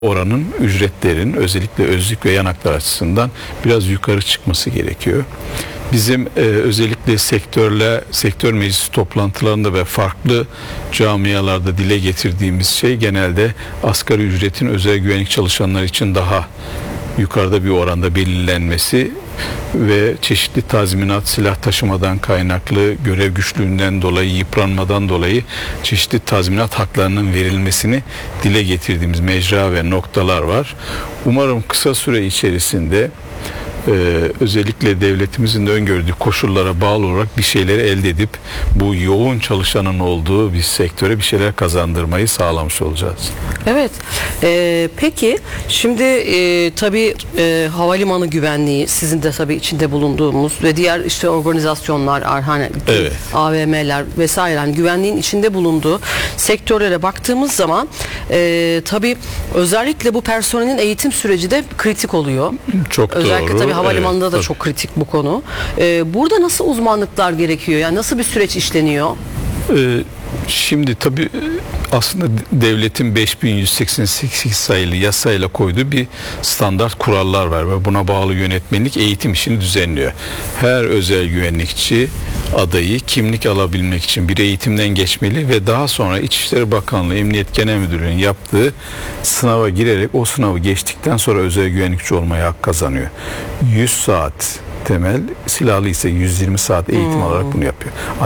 oranın ücretlerin özellikle özlük ve yanaklar açısından biraz yukarı çıkması gerekiyor. Bizim özellikle sektör meclisi toplantılarında ve farklı camialarda dile getirdiğimiz şey genelde asgari ücretin özel güvenlik çalışanları için daha yukarıda bir oranda belirlenmesi ve çeşitli tazminat, silah taşımadan kaynaklı, görev güçlüğünden dolayı, yıpranmadan dolayı çeşitli tazminat haklarının verilmesini dile getirdiğimiz mecra ve noktalar var. Umarım kısa süre içerisinde özellikle devletimizin de öngördüğü koşullara bağlı olarak bir şeyleri elde edip bu yoğun çalışanın olduğu bir sektöre bir şeyler kazandırmayı sağlamış olacağız. Evet. Peki şimdi tabii havalimanı güvenliği sizin de tabii içinde bulunduğumuz ve diğer işte organizasyonlar, evet, AVM'ler vesaire yani güvenliğin içinde bulunduğu sektörlere baktığımız zaman tabii özellikle bu personelin eğitim süreci de kritik oluyor. Çok özellikle doğru. tabii havalimanında evet, da tabii. çok kritik bu konu. Burada nasıl uzmanlıklar gerekiyor? Yani nasıl bir süreç işleniyor? Şimdi tabii aslında devletin 5188 sayılı yasayla koyduğu bir standart kurallar var ve buna bağlı yönetmenlik eğitim işini düzenliyor. Her özel güvenlikçi adayı kimlik alabilmek için bir eğitimden geçmeli ve daha sonra İçişleri Bakanlığı Emniyet Genel Müdürlüğü'nün yaptığı sınava girerek o sınavı geçtikten sonra özel güvenlikçi olmaya hak kazanıyor. 100 saat temel, silahlı ise 120 saat eğitim alarak bunu yapıyor.